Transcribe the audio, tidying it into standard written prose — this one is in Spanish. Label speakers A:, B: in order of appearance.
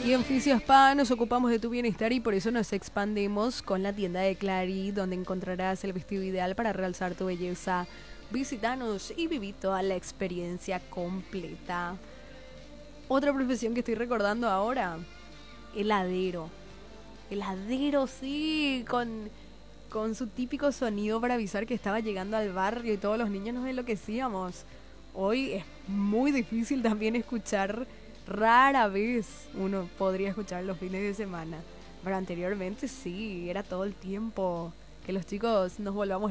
A: Y en Fisio Spa nos ocupamos de tu bienestar y por eso nos expandemos con la tienda de Clary, donde encontrarás el vestido ideal para realzar tu belleza. Visítanos y viví toda la experiencia completa. Otra profesión que estoy recordando ahora, heladero. Heladero, sí, con su típico sonido para avisar que estaba llegando al barrio y todos los niños nos enloquecíamos. Hoy es muy difícil también escuchar, rara vez uno podría escuchar los fines de semana. Pero anteriormente sí, era todo el tiempo que los chicos nos volvamos